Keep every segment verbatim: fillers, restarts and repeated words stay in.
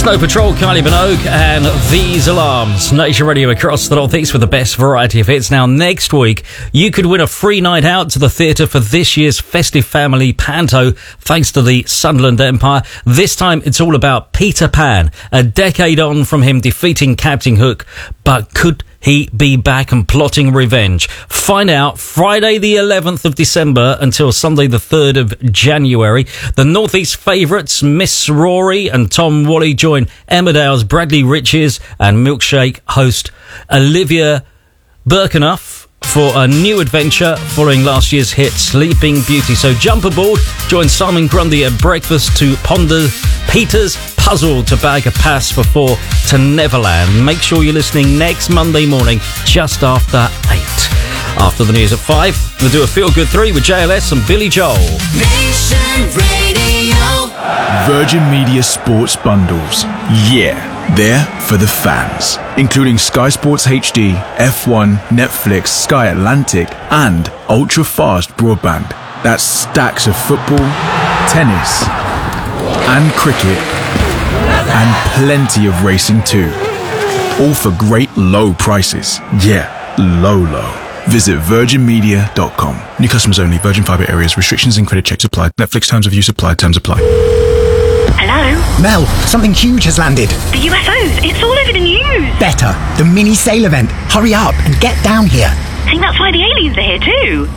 Snow Patrol, Kylie Minogue, and These Alarms. Nation Radio across the Northeast with the best variety of hits. Now, next week, you could win a free night out to the theatre for this year's Festive Family Panto, thanks to the Sunderland Empire. This time, it's all about Peter Pan, a decade on from him defeating Captain Hook. But could he be back and plotting revenge? Find out Friday the eleventh of December until Sunday the third of January. The Northeast favourites, Miss Rory and Tom Wally, join Emmerdale's Bradley Riches and Milkshake host Olivia Birkenuff for a new adventure following last year's hit Sleeping Beauty. So jump aboard, join Simon Grundy at breakfast to ponder Peter's puzzle to bag a pass for four to Neverland. Make sure you're listening next Monday morning just after eight. After the news at five, we'll do a Feel Good three with J L S and Billy Joel. Nation Radio. Virgin Media Sports Bundles. Yeah. They're for the fans, including Sky Sports H D, F one, Netflix, Sky Atlantic, and ultra-fast broadband. That's stacks of football, tennis, and cricket, and plenty of racing too. All for great low prices. Yeah, low, low. Visit virgin media dot com. New customers only. Virgin Fibre areas. Restrictions and credit checks apply. Netflix terms of use apply. Terms apply. Hello? Mel, something huge has landed. The U F Os. It's all over the news. Better. The mini sail event. Hurry up and get down here. I think that's why the aliens are here too.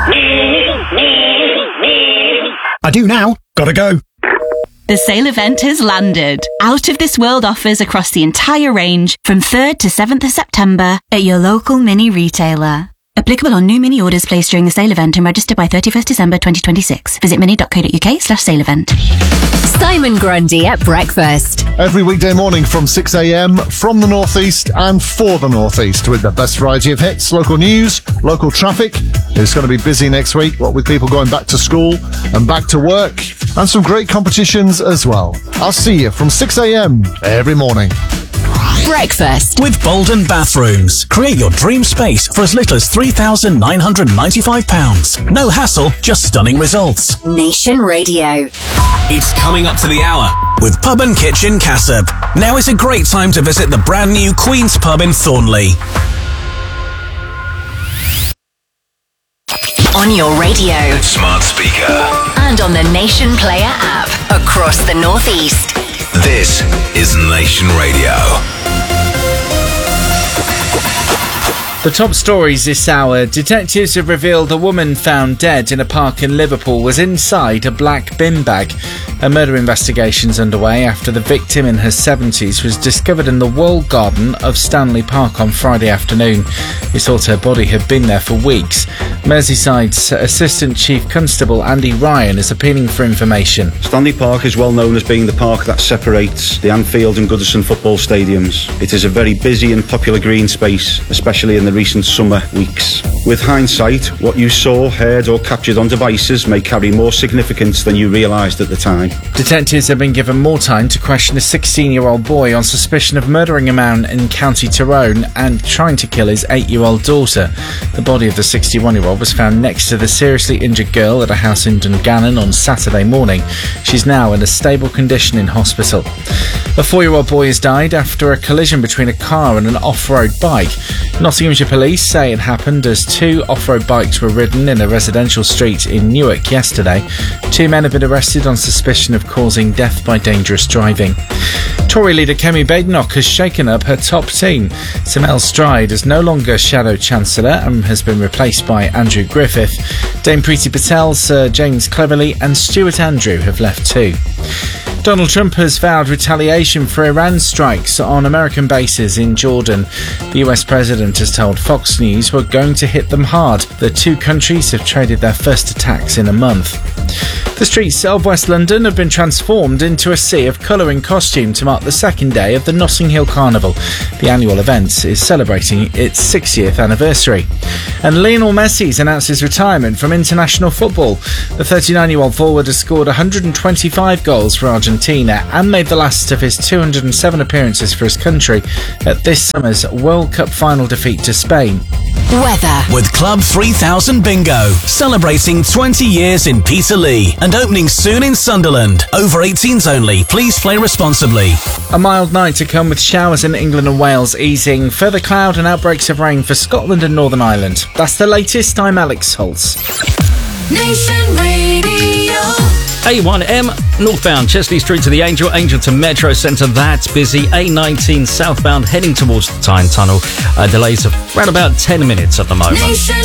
I do now. Gotta go. The sale event has landed. Out of This World offers across the entire range from third to seventh of September at your local mini retailer. Applicable on new mini orders placed during the sale event and registered by thirty-first December twenty twenty-six. Visit mini dot co dot uk slash sale event. Simon Grundy at breakfast. Every weekday morning from six a.m. from the Northeast and for the Northeast with the best variety of hits, local news, local traffic. It's going to be busy next week, what with people going back to school and back to work, and some great competitions as well. I'll see you from six a.m. every morning. Breakfast with Bolden Bathrooms. Create your dream space for as little as three thousand nine hundred ninety-five pounds. No hassle, just stunning results. Nation Radio. It's coming up to the hour with Pub and Kitchen Cassab. Now is a great time to visit the brand new Queen's Pub in Thornley. On your radio, smart speaker, and on the Nation Player app across the Northeast. This is Nation Radio. The top stories this hour. Detectives have revealed a woman found dead in a park in Liverpool was inside a black bin bag. A murder investigation is underway after the victim in her seventies was discovered in the walled garden of Stanley Park on Friday afternoon. We thought her body had been there for weeks. Merseyside's Assistant Chief Constable Andy Ryan is appealing for information. Stanley Park is well known as being the park that separates the Anfield and Goodison football stadiums. It is a very busy and popular green space, especially in the recent summer weeks. With hindsight, what you saw, heard or captured on devices may carry more significance than you realised at the time. Detectives have been given more time to question a sixteen-year-old boy on suspicion of murdering a man in County Tyrone and trying to kill his eight-year-old daughter. The body of the sixty-one-year-old was found next to the seriously injured girl at a house in Dungannon on Saturday morning. She's now in a stable condition in hospital. A four-year-old boy has died after a collision between a car and an off-road bike. Nottinghamshire police say it happened as two off-road bikes were ridden in a residential street in Newark yesterday. Two men have been arrested on suspicion of causing death by dangerous driving. Tory leader Kemi Badenoch has shaken up her top team. Samel Stride is no longer Shadow Chancellor and has been replaced by Andrew Griffith. Dame Priti Patel, Sir James Cleverly and Stuart Andrew have left too. Donald Trump has vowed retaliation for Iran strikes on American bases in Jordan. The U S president has told Fox News we're going to hit them hard. The two countries have traded their first attacks in a month. The streets of West London have been transformed into a sea of colour and costume to mark the second day of the Notting Hill Carnival. The annual event is celebrating its sixtieth anniversary. And Lionel Messi's announced his retirement from international football. The thirty-nine-year-old forward has scored one hundred twenty-five goals for Argentina and made the last of his two hundred seven appearances for his country at this summer's World Cup final defeat to Spain. Weather. With Club three thousand Bingo, celebrating twenty years in Peterlee and opening soon in Sunderland. Over eighteens only. Please play responsibly. A mild night to come with showers in England and Wales easing. Further cloud and outbreaks of rain for Scotland and Northern Ireland. That's the latest. I'm Alex Holtz. Nation Radio. A one M, northbound Chesley Street to the Angel, Angel to Metro Centre, that's busy. A nineteen southbound heading towards the Tyne Tunnel. Uh, delays of around about ten minutes at the moment. Nation